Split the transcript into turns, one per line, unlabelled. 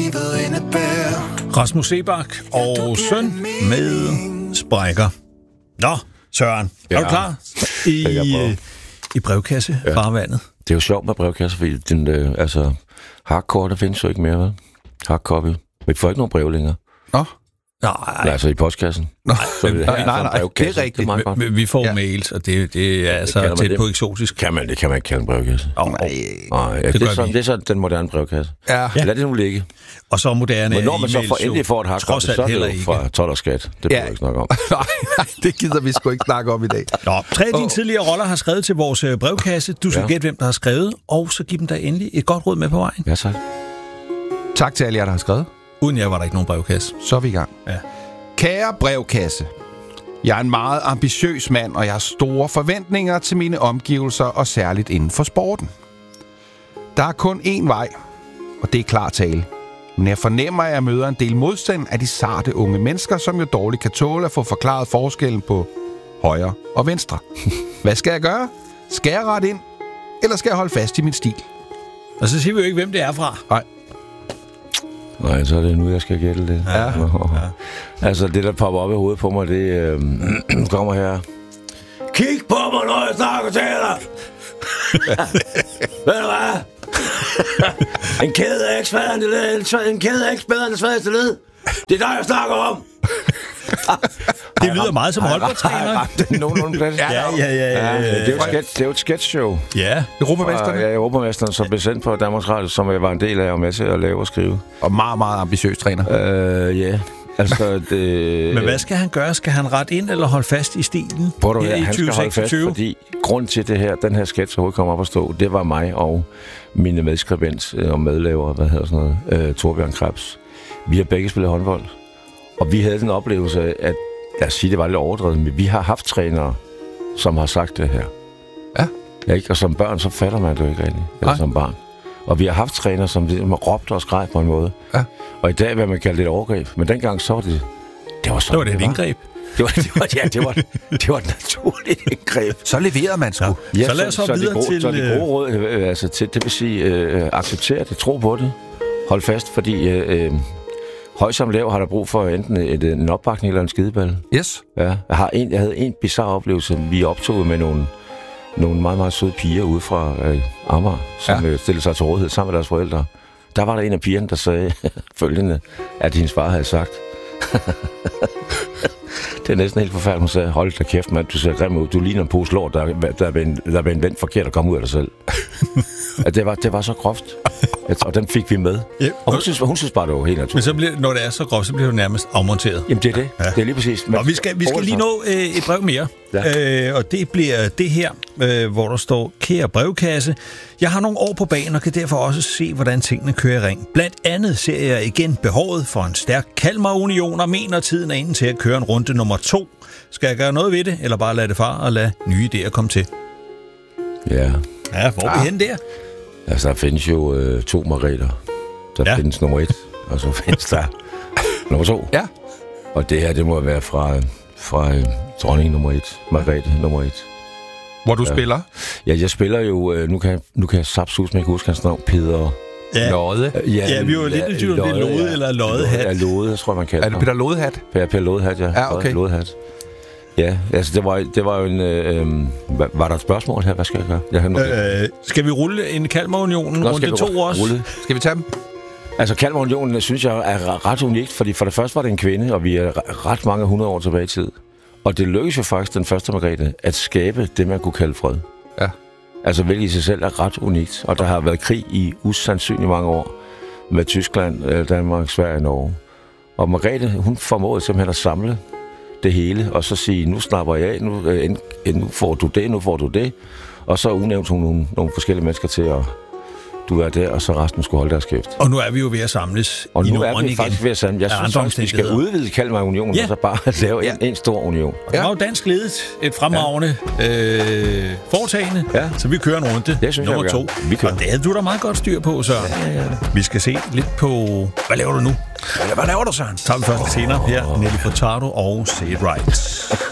livet indebærer.
Rasmus Sebak og søn med sprækker. Nå, Søren, er du klar i brevkasse farvandet?
Det er jo sjovt med brevkasse, fordi den, hardcore, der findes jo ikke mere, vel? Hardcopy. Vi får ikke nogen brev længere.
Nå?
Nej, altså i postkassen.
Nå.
Nej,
det er rigtigt.
Vi får mails, og det er altså tæt på eksotisk.
Det kan man ikke kalde en brevkasse.
Nej,
det er sådan den moderne brevkasse.
Ja.
Lad det nu ligge.
Og så moderne
men når man så endelig får et hardcopy, så er det jo fra 12 og skat. Det behøver jeg ikke snakke om.
Nej, det gider vi sgu ikke snakke om i dag.
Nå, 3 af dine tidligere roller har skrevet til vores brevkasse. Du skal gætte, hvem der har skrevet, og så give dem der endelig et godt råd med på vejen.
Ja, tak.
Tak til alle jer, der har skrevet.
Uden jer var der ikke nogen brevkasse.
Så er vi i gang.
Ja.
Kære brevkasse, jeg er en meget ambitiøs mand, og jeg har store forventninger til mine omgivelser, og særligt inden for sporten. Der er kun én vej, og det er klar tale. Men jeg fornemmer, at jeg møder en del modstand af de sarte unge mennesker, som jo dårligt kan tåle at få forklaret forskellen på højre og venstre. Hvad skal jeg gøre? Skal jeg rette ind, eller skal jeg holde fast i min stil?
Og så siger vi jo ikke, hvem det er fra.
Nej, så er det nu, jeg skal gætte det.
Ja.
Altså, det der popper op i hovedet på mig, det kommer her. Kig på mig, når jeg snakker til dig! Ved du hvad? En kæde er ikke sværere end det sværeste led. Det er dig, jeg snakker om.
Det lyder meget som holdboldtræner.
Det er nogenlunde plads.
Ja.
Det er jo et sketchshow.
Ja.
Europamesterne?
Ja, Europamesteren, som blev sendt på Danmarks Radio, som jeg var en del af og med til at lave og skrive.
Og meget, meget ambitiøs træner.
Ja. Altså,
Men hvad skal han gøre? Skal han rette ind eller holde fast i stilen?
Han skal holde fast, fordi grund til den her sketch overhovedet kom op at stå, det var mig og mine medskribent og medlaver, Torbjørn Krebs. Vi har begge spillet håndbold, og vi havde den oplevelse af, at lad os sige, det var lidt overdrevet, men vi har haft trænere, som har sagt det her. Ja. Ikke? Og som børn, så fatter man det jo ikke rigtigt. Eller som barn. Og vi har haft trænere, som råbte og skreg på en måde. Ja. Og i dag vil man kalde det et overgreb. Men dengang så var det... Det var sådan,
det et indgreb.
Det var et naturligt indgreb.
Så leverede man sgu.
Ja,
så lad os hoppe videre til...
Så det gode råd, det vil sige, acceptere det, tro på det, hold fast, fordi høj som lav har der brug for enten en opbakning eller en skideball.
Yes.
Ja, jeg havde en bizarre oplevelse, vi optog med nogle meget, meget søde piger ude fra Amager, som stillede sig til rådighed sammen med deres forældre. Der var der en af pigerne, der sagde følgende, at hendes far havde sagt. Det er næsten helt forfærdeligt. Hun sagde, hold da kæft, mand, du ser grim ud. Du ligner en pose lort, der er vendt forkert at komme ud af dig selv. Det var så groft. Og den fik vi med. Ja. Og hun synes bare, det var helt naturligt.
Men så når det er så groft, så bliver det nærmest afmonteret.
Jamen, det er det. Ja. Det er lige præcis.
Og vi skal lige nå et brev mere. Ja. Og det bliver det her, hvor der står, kære brevkasse. Jeg har nogle år på banen og kan derfor også se, hvordan tingene kører i ring. Blandt andet ser jeg igen behovet for en stærk Kalmar-union og mener tiden er inde til at køre en runde nummer 2. Skal jeg gøre noget ved det, eller bare lade det fare og lade nye idéer komme til?
Ja.
Ja, hvor er vi hen der?
Altså, der findes jo 2 Margrether. Der findes nummer 1, og så findes der nummer 2. Ja. Og det her, det må være fra dronning nummer 1. Margrethe nummer 1.
Hvor du spiller?
Ja, jeg spiller jo... Nu kan jeg sapsus, men jeg kan huske hans navn. Peter...
Ja. Lodde.
Ja, vi var lidt i tvivl, om det er Lode eller Loddehat.
Ja, Lode, tror jeg, man kalder det.
Er det Peter Loddehat?
Peter Loddehat, ja.
Ja, okay.
Loddehat. Ja, altså det var jo en... var der et spørgsmål her? Hvad skal jeg gøre?
Skal vi rulle en Kalmar-unionen runde 2 også?
Rulle.
Skal vi tage dem?
Altså Kalmar-unionen, synes jeg, er ret unikt, fordi for det første var det en kvinde, og vi er ret mange 100 år tilbage i tid. Og det lykkedes jo faktisk den første Margrethe at skabe det, man kunne kalde fred.
Ja.
Altså hvilket i sig selv er ret unikt. Og der har været krig i usandsynligt mange år med Tyskland, Danmark, Sverige og Norge. Og Margrethe, hun formåede simpelthen at samle det hele, og så sige, nu snapper jeg af, nu får du det, og så udnævnte hun nogle forskellige mennesker til at du er der, og så resten skulle holde deres kæft.
Og nu er vi jo ved at samles
og
i
nu
Norden
er vi faktisk ved at samles. Jeg synes også, vi skal udvide Kalmar-unionen, og så bare lave en stor union.
Og det var jo dansk ledet, et fremragende foretagende, så vi kører en runde.
Det synes
nummer 2. Og det havde du da meget godt styr på, Søren. Ja. Vi skal se lidt på... Hvad laver du nu? Hvad laver du, Søren? Så tager vi først senere her, Nelly Furtado og Say It Right.